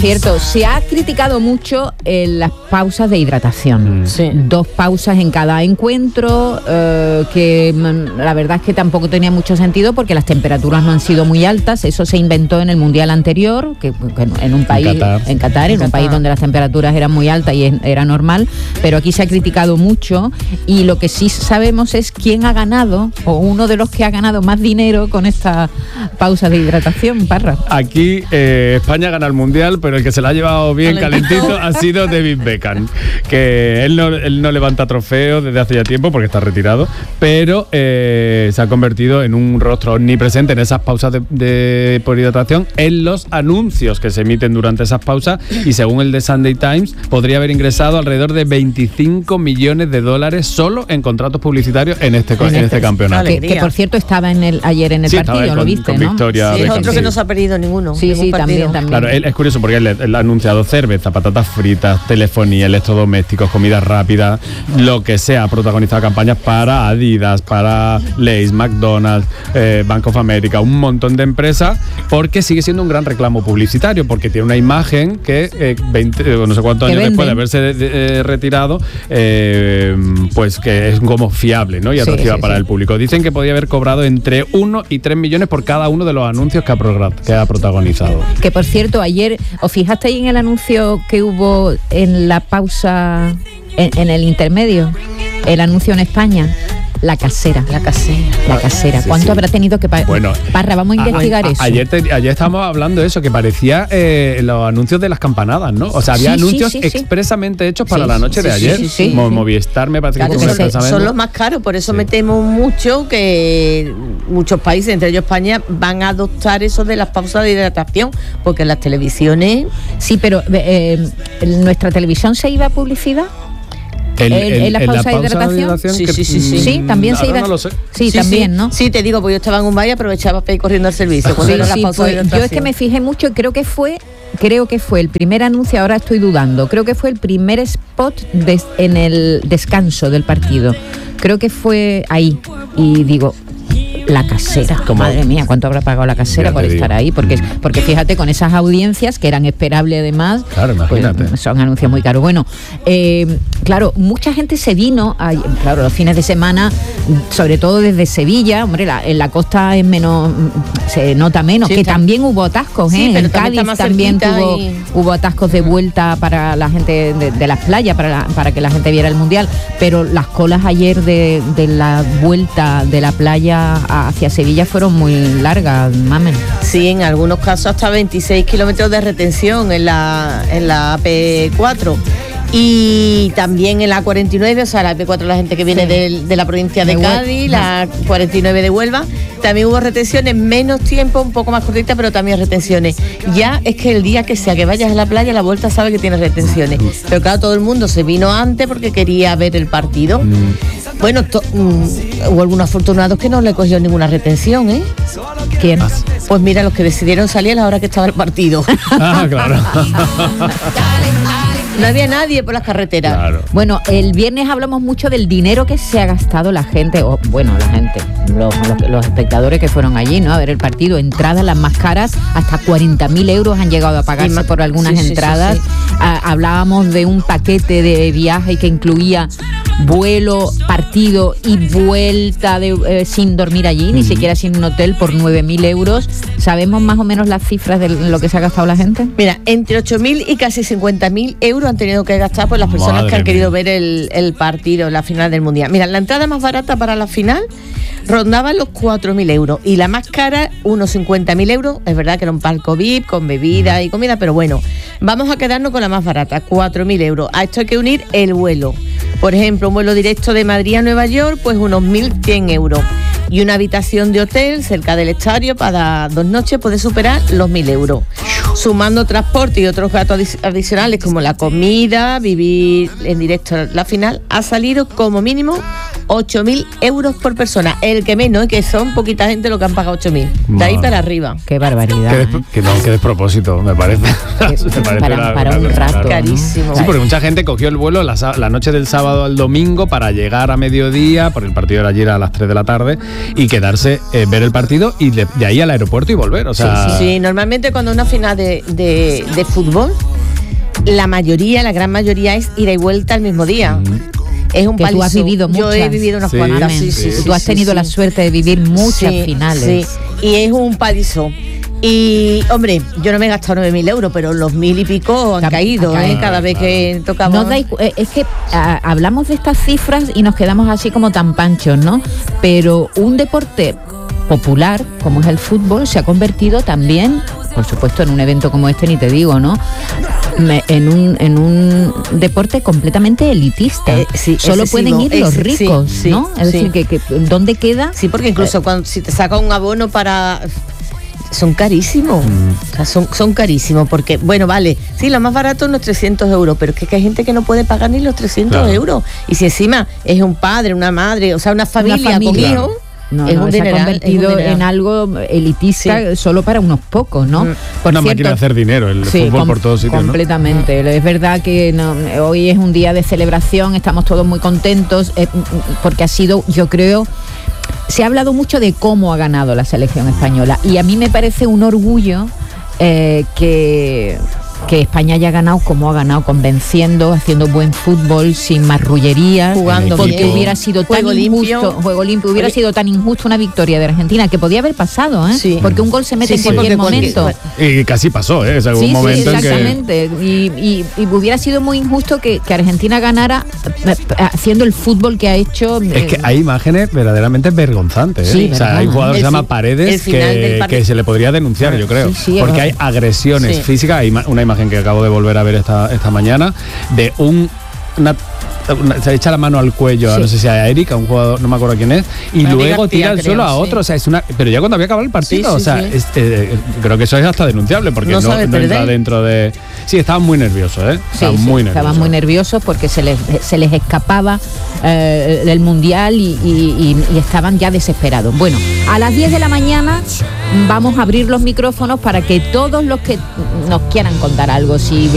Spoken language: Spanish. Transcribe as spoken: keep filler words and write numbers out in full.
cierto, se ha criticado mucho eh, las pausas de hidratación. Sí. Dos pausas en cada encuentro, eh, que mm, la verdad es que tampoco tenía mucho sentido porque las temperaturas no han sido muy altas. Eso se inventó en el Mundial anterior, que, que en un país, en Qatar, en, Qatar, en, en un Qatar. país donde las temperaturas eran muy altas y es, era normal, pero aquí se ha criticado mucho y lo que sí sabemos es quién ha ganado, o uno de los que ha ganado más dinero con esta pausa de hidratación, Parra. Aquí eh, España gana el Mundial, pero el que se la ha llevado bien calentito ha sido David Beckham, que él no, él no levanta trofeos desde hace ya tiempo porque está retirado, pero eh, se ha convertido en un rostro omnipresente en esas pausas de, de por hidratación, en los anuncios que se emiten durante esas pausas, y según el The Sunday Times podría haber ingresado alrededor de veinticinco millones de dólares solo en contratos publicitarios en este, en en este campeonato. Que, que por cierto estaba en el ayer en el sí, partido, con, lo viste, con ¿no? Victoria Sí, es otro sí. que no se ha perdido ninguno. Sí, sí, también, también. Claro, él, es curioso porque él, él ha anunciado cerveza, patatas fritas, telefonía, electrodomésticos, comida rápida, lo que sea. Ha protagonizado campañas para Adidas, para Lay's, McDonald's, eh, Bank of America, un montón de empresas, porque sigue siendo un gran reclamo publicitario, porque tiene una imagen que eh, veinte, no sé cuántos años después de haberse de, de, de, retirado, eh, pues que es como fiable, ¿no? Y atractiva sí, sí, para sí. el público. Dicen que podía haber cobrado entre uno y tres millones por cada uno de los anuncios que ha, pro, que ha protagonizado. Que por cierto, ayer, ¿os fijaste ahí en el anuncio que hubo en la pausa, en, en el intermedio? El anuncio en España. La casera. La casera. La casera. Sí, ¿Cuánto sí. habrá tenido que pagar? Bueno, Parra, vamos a investigar a, a, eso. Ayer, te, ayer estábamos hablando de eso, que parecía eh, los anuncios de las campanadas, ¿no? O sea, había sí, anuncios sí, sí, expresamente hechos para sí, la noche sí, de sí, ayer. Sí, sí, sí. Mo, Movistar me parece claro, que son, expresamente. son los más caros, por eso sí. me temo mucho que muchos países, entre ellos España, van a adoptar eso de las pausas de hidratación, porque en las televisiones... Sí, pero eh, ¿nuestra televisión se iba a publicidad? El, el, ¿En la pausa, la pausa de hidratación? de hidratación sí, que, sí, sí, sí. Sí, también se iba. No lo sé. Sí, sí, también, sí. ¿no? Sí, te digo, pues yo estaba en un valle y aprovechaba para ir corriendo al servicio. Sí, sí, pues, yo es que me fijé mucho y creo que fue, creo que fue el primer anuncio, ahora estoy dudando, creo que fue el primer spot de, en el descanso del partido. Creo que fue ahí. Y digo, la casera, ¿Cómo? Madre mía, ¿cuánto habrá pagado la casera por estar ahí? Porque, porque fíjate, con esas audiencias que eran esperables además, claro, imagínate. Pues, son anuncios muy caros. Bueno, eh, claro, mucha gente se vino, a, claro, los fines de semana, sobre todo desde Sevilla, hombre, la, en la costa es menos, se nota menos, sí, que está. También hubo atascos, sí, ¿eh? Pero en Cádiz también tuvo, y... hubo atascos de vuelta para la gente de, de las playas, para, la, para que la gente viera el Mundial, pero las colas ayer de, de la vuelta de la playa hacia Sevilla fueron muy largas, mamen. Sí, en algunos casos hasta veintiséis kilómetros de retención en la, en la A P cuatro. Y también en la cuarenta y nueve, o sea, la A P cuatro, la gente que viene sí. de, de la provincia de, de Cádiz, la cuarenta y nueve de Huelva, también hubo retenciones, menos tiempo, un poco más cortita, pero también retenciones. Ya es que el día que sea que vayas a la playa, la vuelta sabe que tienes retenciones. Pero claro, todo el mundo se vino antes porque quería ver el partido. Mm. Bueno, to, mm, hubo algunos afortunados que no le cogió ninguna retención, ¿eh? ¿Quién? Pues mira, los que decidieron salir a la hora que estaba el partido. Ah, claro. No había nadie por las carreteras. Claro. Bueno, el viernes hablamos mucho del dinero que se ha gastado la gente, o bueno, la gente, los, los, los espectadores que fueron allí, ¿no? A ver el partido. Entradas las más caras, hasta cuarenta mil euros han llegado a pagarse más, por algunas sí, entradas. Sí, sí, sí. Ah, hablábamos de un paquete de viaje que incluía vuelo, partido y vuelta de, eh, sin dormir allí, mm. ni siquiera sin un hotel, por nueve mil euros. ¿Sabemos más o menos las cifras de lo que se ha gastado la gente? Mira, entre ocho mil y casi cincuenta mil euros han tenido que gastar por las personas Madre que han mía. querido ver el, el partido, la final del Mundial. Mira, la entrada más barata para la final rondaba los cuatro mil euros y la más cara, unos cincuenta mil euros. Es verdad que era un palco V I P con bebida y comida, pero bueno, vamos a quedarnos con la más barata, cuatro mil euros. A esto hay que unir el vuelo. Por ejemplo, un vuelo directo de Madrid a Nueva York, pues unos mil cien euros. Y una habitación de hotel cerca del estadio para dos noches puede superar los mil euros. Sumando transporte y otros gastos adicionales como la comida, vivir en directo la final, ha salido como mínimo ocho mil euros por persona. El que menos, que son poquita gente lo que han pagado ocho mil. De ahí para arriba. Qué barbaridad. Qué, ¿eh? des- que no, qué despropósito, me parece. Me parece para- una- para una un cosa rato, rara. ¿no? Carísimo. Sí, porque mucha gente cogió el vuelo la, sa- la noche del sábado al domingo para llegar a mediodía, porque el partido era ayer a las tres de la tarde, y quedarse, eh, ver el partido y de, de ahí al aeropuerto y volver. O sea, Sí, normalmente cuando una final de, de, de fútbol, la mayoría, la gran mayoría es ida y vuelta al mismo día. Es un Que tú has palizo. vivido Yo he muchas. vivido unas Sí, cuantas. sí, sí, Tú has sí, tenido sí. la suerte de vivir muchas Sí, finales. sí. Y es un palizo. Y, hombre, yo no me he gastado nueve mil euros, pero los mil y pico han Ha- caído, ha caído. ¿eh? Cada vez que tocamos. No dais cu- eh, es que ah, hablamos de estas cifras y nos quedamos así como tan panchos, ¿no? Pero un deporte popular como es el fútbol se ha convertido también, por supuesto, en un evento como este ni te digo, ¿no? Me- en un en un deporte completamente elitista. Eh, sí, Solo excesivo, pueden ir los ex- sí, ricos, sí, ¿no? Es sí. decir, que, que ¿dónde queda? Sí, porque incluso cuando si te saca un abono para... Son carísimos, o sea, son, son carísimos, porque, bueno, vale, sí, lo más barato es los trescientos euros, pero es que hay gente que no puede pagar ni los trescientos Claro. euros. Y si encima es un padre, una madre, o sea, una familia, familia. con hijos, No, es no, un se ha dineral, convertido es un dineral. en algo elitista Sí. solo para unos pocos, ¿no? Mm. Por una cierto, máquina de hacer dinero, el sí, fútbol com- por todos sitios, ¿no? completamente. Es verdad que no, hoy es un día de celebración, estamos todos muy contentos eh, porque ha sido, yo creo, se ha hablado mucho de cómo ha ganado la selección española y a mí me parece un orgullo eh, que que España haya ganado como ha ganado, convenciendo, haciendo buen fútbol, sin marrullerías, Jugando porque bien. hubiera sido Juego tan limpio. injusto, juego limpio, hubiera Oye. sido tan injusto una victoria de Argentina que podía haber pasado, ¿eh? Sí. Porque un gol se mete Sí, sí, en cualquier porque cualquier- momento. Y casi pasó, ¿eh? O sea, hubo Sí, un sí, momento en que... exactamente. Y, y- y hubiera sido muy injusto que, que Argentina ganara eh, haciendo el fútbol que ha hecho. Es que eh, hay imágenes verdaderamente vergonzantes. ¿eh? Sí, o sea, hay verdad. un jugador que El se llama fi- el Paredes final del que, partido. que se le podría denunciar, yo creo. Sí, sí, porque es hay verdad. agresiones Sí. físicas. Hay ima- una imagen que acabo de volver a ver esta, esta mañana de un... una- una- se echa la mano al cuello, a Sí. no sé si a Eric, a un jugador, no me acuerdo quién es, y Una luego García, tira al creo, suelo a sí. otro. O sea, es una. Pero ya cuando había acabado el partido, Sí, o sí, sea, sí. es, eh, creo que eso es hasta denunciable porque No no, sabe no entra perder. dentro de. Sí, estaban muy nerviosos, ¿eh? Sí, Estaban sí, muy nerviosos. estaban muy nerviosos porque se les, se les escapaba eh, el mundial y, y- y- y estaban ya desesperados. Bueno, a las diez de la mañana vamos a abrir los micrófonos para que todos los que nos quieran contar algo, si